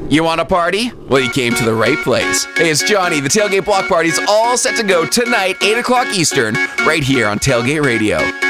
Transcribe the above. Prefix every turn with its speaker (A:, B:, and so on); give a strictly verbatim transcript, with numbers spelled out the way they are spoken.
A: You want a party? Well, you came to the right place. Hey, it's Johnny. The Tailgate Block Party's all set to go tonight, eight o'clock Eastern, right here on Tailgate Radio.